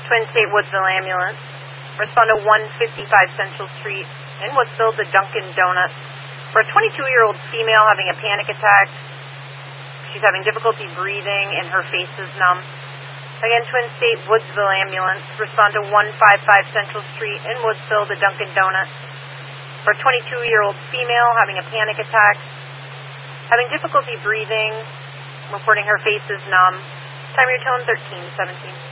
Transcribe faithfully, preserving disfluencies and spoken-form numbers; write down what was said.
Twin State Woodsville ambulance. Respond to one fifty-five Central Street in Woodsville, the Dunkin' Donuts, for a twenty-two-year-old female having a panic attack. She's having difficulty breathing and her face is numb. Again, Twin State Woodsville ambulance. Respond to one fifty-five Central Street in Woodsville, the Dunkin' Donuts, for a twenty-two-year-old female having a panic attack, having difficulty breathing, reporting her face is numb. Time your tone thirteen seventeen.